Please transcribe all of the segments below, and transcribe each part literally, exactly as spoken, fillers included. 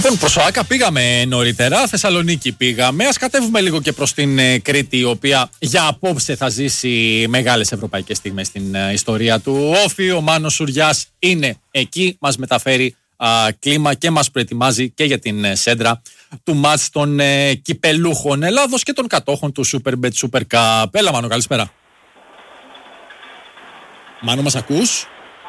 Λοιπόν, προς ΟΑΚΑ πήγαμε νωρίτερα, Θεσσαλονίκη πήγαμε. Ας κατέβουμε λίγο και προς την ε, Κρήτη, η οποία για απόψε θα ζήσει μεγάλες ευρωπαϊκές στιγμές στην ε, ιστορία του. Όφη, ο Μάνος Σουριάς είναι εκεί, μας μεταφέρει α, κλίμα και μας προετοιμάζει και για την ε, σέντρα του μάτς των ε, κυπελούχων Ελλάδος και των κατόχων του Superbet Super Cup. Έλα Μάνο, καλησπέρα. Μάνο, μας ακούς?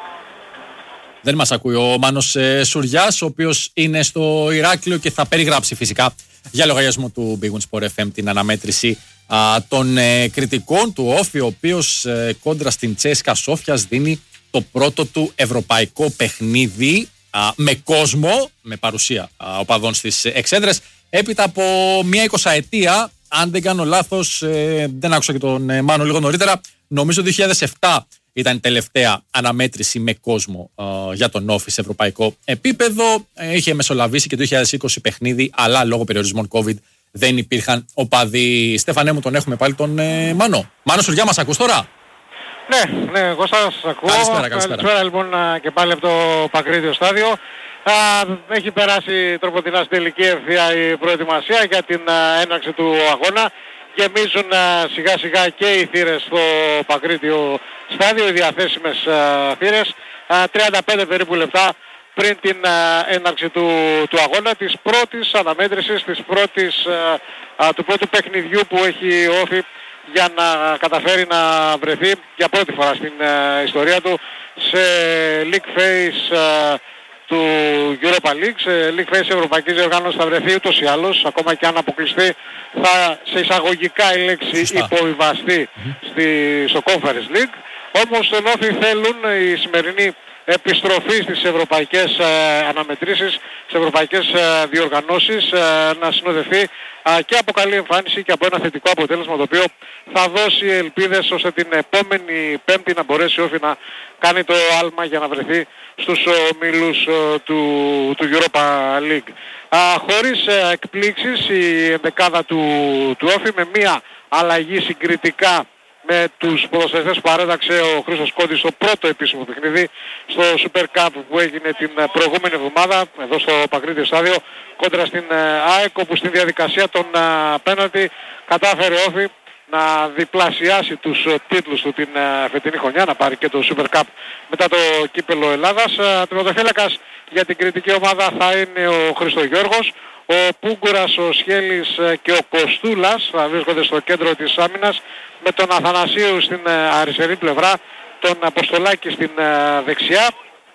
Δεν μας ακούει ο Μάνος ε, Σουριάς, ο οποίος είναι στο Ηράκλειο και θα περιγράψει φυσικά για λογαριασμό του Big Win Sport εφ εμ την αναμέτρηση α, των ε, κριτικών του Όφη, ο οποίος ε, κόντρα στην Τσέσκα Σόφιας δίνει το πρώτο του ευρωπαϊκό παιχνίδι α, με κόσμο, με παρουσία α, οπαδών στις εξέδρες, έπειτα από μια εικοσαετία, αν δεν κάνω λάθος, ε, δεν άκουσα και τον ε, Μάνο λίγο νωρίτερα, νομίζω δύο χιλιάδες επτά ήταν η τελευταία αναμέτρηση με κόσμο ε, για τον Όφη σε ευρωπαϊκό επίπεδο. Ε, είχε μεσολαβήσει και το δύο χιλιάδες είκοσι παιχνίδι, αλλά λόγω περιορισμών COVID δεν υπήρχαν οπαδοί. Στέφανέ μου, τον έχουμε πάλι τον ε, Μάνο. Μάνο Σουριά, μας ακούς τώρα? Ναι, ναι, εγώ σας ακούω. Καλησπέρα, καλησπέρα. Καλησπέρα λοιπόν και πάλι από το Παγκρίτιο στάδιο. Α, έχει περάσει τροποτινά στην τελική ευθεία η προετοιμασία για την α, έναρξη του αγώνα. Γεμίζουν α, σιγά σιγά και οι θύρες στο Παγκρίτιο στάδιο, οι διαθέσιμες α, θύρες. Α, τριάντα πέντε περίπου λεπτά πριν την α, έναρξη του, του αγώνα, της πρώτης αναμέτρησης, της πρώτης, α, α, του πρώτου παιχνιδιού που έχει Όφη για να καταφέρει να βρεθεί για πρώτη φορά στην uh, ιστορία του σε League Phase uh, του Europa League, σε League Phase ευρωπαϊκής διοργάνωσης θα βρεθεί ούτως ή άλλως, ακόμα και αν αποκλειστεί θα σε εισαγωγικά η λέξη υποβιβαστεί mm-hmm. στη, στο Conference League. Όμως τον Όφη θέλουν οι σημερινοί επιστροφή στις ευρωπαϊκές ε, αναμετρήσεις, στις ευρωπαϊκές ε, διοργανώσεις ε, να συνοδευτεί ε, και από καλή εμφάνιση και από ένα θετικό αποτέλεσμα, το οποίο θα δώσει ελπίδες ώστε την επόμενη Πέμπτη να μπορέσει Όφη να κάνει το άλμα για να βρεθεί στους ομίλους ε, του, του Europa League. Ε, χωρίς ε, εκπλήξεις η ενδεκάδα του, του Όφη, με μία αλλαγή συγκριτικά με τους ποδοσφαιριστές που παρέταξε ο Χρήστος Κόντης στο πρώτο επίσημο παιχνίδι στο Super Cup που έγινε την προηγούμενη εβδομάδα εδώ στο Παγκρίτιο στάδιο κόντρα στην ΑΕΚ, όπου στην διαδικασία των πέναλτι κατάφερε Όφη να διπλασιάσει τους τίτλους του την φετινή χρονιά, να πάρει και το Super Cup μετά το κύπελο Ελλάδας. Τερματοφύλακας για την κριτική ομάδα θα είναι ο Χριστογιώργος. Ο Πούγκουρας, ο Σχέλης και ο Κοστούλας θα βρίσκονται στο κέντρο της άμυνας, με τον Αθανασίου στην αριστερή πλευρά, τον Αποστολάκη στην δεξιά,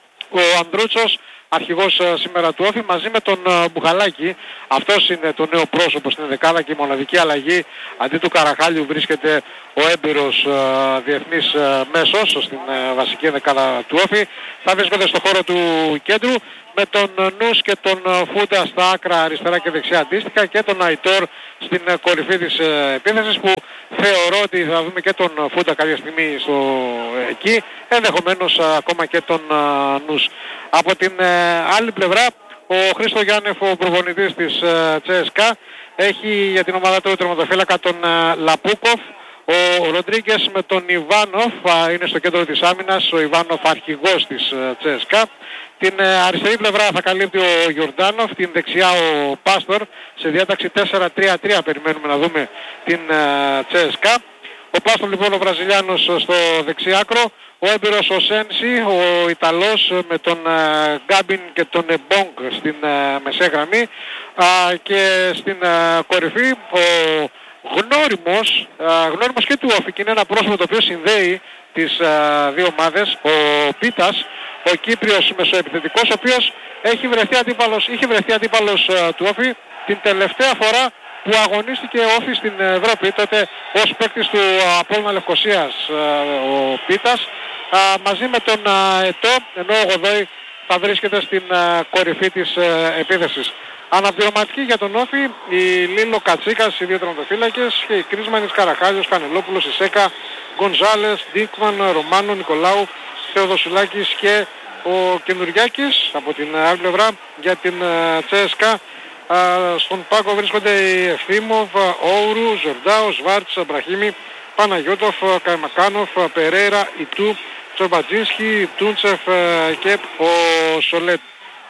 ο Ανδρούτσος αρχηγός σήμερα του Όφη, μαζί με τον Μπουχαλάκη. Αυτός είναι το νέο πρόσωπο στην δεκάδα και η μοναδική αλλαγή. Αντί του Καραχάλιου βρίσκεται ο έμπειρος uh, διεθνής uh, μέσος στην uh, βασική δεκάδα του Όφη. Θα βρίσκονται στο χώρο του κέντρου με τον Νους και τον Φούντα στα άκρα αριστερά και δεξιά αντίστοιχα, και τον Αϊτόρ στην uh, κορυφή της uh, επίθεσης, που θεωρώ ότι θα δούμε και τον Φούντα κάποια στιγμή στο, uh, εκεί, ενδεχομένως uh, ακόμα και τον uh, Νους. Από την uh, άλλη πλευρά, ο Χρήστο Γιάννεφ, ο προπονητής της uh, Τσέσκα, έχει για την ομάδα του τερματοφύλακα τον uh, Λαπούκοφ. Ο Ροντρίγκες με τον Ιβάνοφ uh, είναι στο κέντρο της άμυνας, ο Ιβάνοφ αρχηγός της uh, Τσέσκα. Την uh, αριστερή πλευρά θα καλύπτει ο Γιορτάνοφ, την δεξιά ο Πάστορ, σε διάταξη τέσσερα τρία τρία περιμένουμε να δούμε την uh, Τσέσκα. Ο Πάστορ λοιπόν ο Βραζιλιάνος στο δεξιάκρο, ο έμπειρος ο Σένσι, ο Ιταλός με τον uh, Γκάμπιν και τον Εμπόγκ στην uh, μεσαία γραμμή, uh, και στην uh, κορυφή ο γνώριμος, uh, γνώριμος και του Όφη, και είναι ένα πρόσωπο το οποίο συνδέει τις uh, δύο ομάδες, ο Πίτας, ο Κύπριος μεσοεπιθετικός, ο οποίος έχει βρεθεί αντίπαλος, είχε βρεθεί αντίπαλος uh, του Όφη την τελευταία φορά που αγωνίστηκε ο Όφη στην Ευρώπη, τότε ως παίκτης του Απόλλωνα Λευκωσίας ο Πίτας, μαζί με τον Ετώ, ενώ ο Γοδόη θα βρίσκεται στην κορυφή της επίθεσης. Αναπληρωματική για τον Όφη η Λίλο Κατσίκας, οι δύο τερματοφύλακες, και οι Κρίσμανης, Καραχάλιος, Κανελόπουλος, Ισέκα, Γκονζάλες, Ντίκμαν, Ρωμάνο, Νικολάου, Θεοδοσουλάκης και ο Καινουριάκης. Από την άλλη πλευρά για την Τσέσκα, Uh, στον πάγκο βρίσκονται οι Ευθύμοβ, Όουρου, Ζορντάου, Σβάρτς, Μπραχίμι, Παναγιώτοφ, Καϊμακάνοφ, Περέρα, Ιτού, Τσορμπατζίνσκι, Τούντσεφ και ο Σολέτ.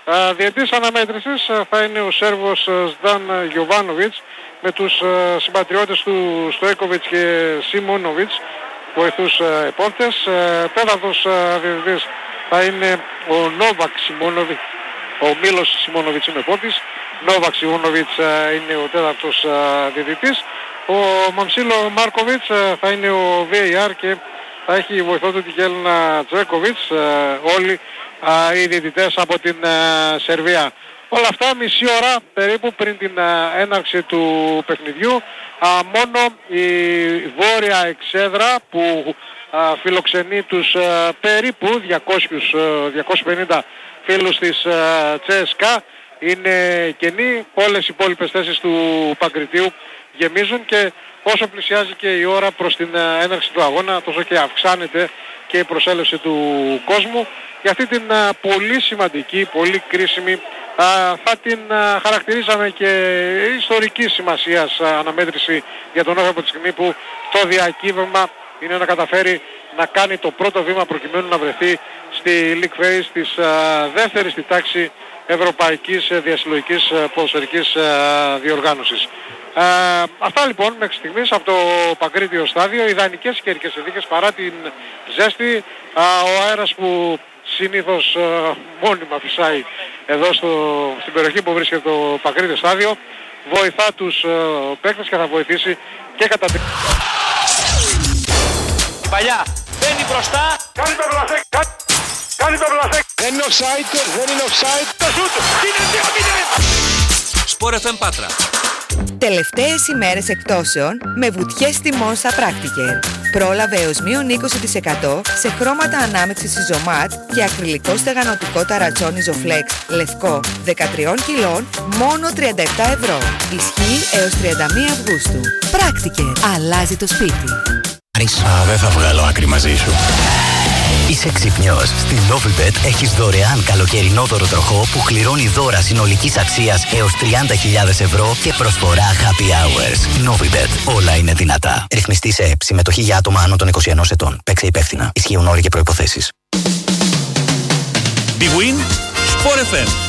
Α, διετής αναμέτρησης α, θα είναι ο Σέρβος Ζταν Γιοβάνοβιτς με τους α, συμπατριώτες του Στοίκοβιτς και Σιμόνοβιτς, βοηθούς α, επόπτες. Α, τέταρτος α, διετής θα είναι ο Νόβακ Σιμόνοβιτς, ο Μίλος Σιμόνοβιτς είναι επόπτης, Νόβακ Σιμόνοβιτς α, είναι ο τέταρτος α, διετητής. Ο Μαμσίλο Μάρκοβιτς α, θα είναι ο βι έι αρ και θα έχει βοηθό του την Γέλνα Τζέκοβιτς, α, όλοι α, οι διαιτητές από την α, Σερβία. Όλα αυτά μισή ώρα περίπου πριν την α, έναρξη του παιχνιδιού. Α, μόνο η βόρεια εξέδρα που α, φιλοξενεί τους α, περίπου διακόσιους με διακόσιους πενήντα φίλους της α, Τσέσκα είναι κενή. Όλες οι υπόλοιπες θέσεις του Παγκριτίου γεμίζουν και όσο πλησιάζει και η ώρα προς την α, έναρξη του αγώνα, τόσο και αυξάνεται και η προσέλευση του κόσμου. Για αυτή την α, πολύ σημαντική, πολύ κρίσιμη, α, θα την α, χαρακτηρίζαμε και ιστορική σημασίας α, αναμέτρηση για τον Όφη από τη στιγμή που το διακύβευμα είναι να καταφέρει να κάνει το πρώτο βήμα προκειμένου να βρεθεί στη League Phase της α, δεύτερης στη τάξη ευρωπαϊκής α, διασυλλογικής α, ποδοσφαιρικής α, διοργάνωσης. Α, αυτά λοιπόν μέχρι στιγμής από το Παγκρίτιο στάδιο, ιδανικές καιρικές συνθήκες παρά την ζέστη, α, ο αέρας που συνήθως α, μόνιμα φυσάει εδώ στο, στην περιοχή που βρίσκεται το Παγκρίτιο στάδιο, βοηθά τους α, παίκτες και θα βοηθήσει και κατά την... Η παλιά μπαίνει μπροστά, κάνει το πλασέκ, κάνει, κάνει το πλασέκ, δεν είναι offside, δεν είναι offside, το σούτ, είναι δύο μηδέν. Σπορ εφ εμ Πάτρα. Τελευταίες ημέρες εκπτώσεων με βουτιές τιμών στα Πράκτικερ. Πρόλαβε έως μείον είκοσι τοις εκατό σε χρώματα ανάμειξης Ιζωμάτ και ακριλικό στεγανοτικό ταρατσόν Ιζοφλέξ λευκό δεκατρία κιλών μόνο τριάντα επτά ευρώ. Ισχύει έως τριάντα μία Αυγούστου. Πράκτικερ. Αλλάζει το σπίτι. Α, δεν θα βγάλω άκρη μαζί σου. Είσαι ξυπνιός. Στην Novibet έχεις δωρεάν καλοκαιρινό δωροτροχό που κληρώνει δώρα συνολικής αξίας έως τριάντα χιλιάδες ευρώ και προσφορά happy hours. Novibet. Όλα είναι δυνατά. Ρυθμιστή σε ΕΠ. Συμμετοχή για άτομα άνω των είκοσι ενός ετών. Παίξε υπεύθυνα. Ισχύουν όροι και προϋποθέσεις. Big Win, Sport εφ εμ.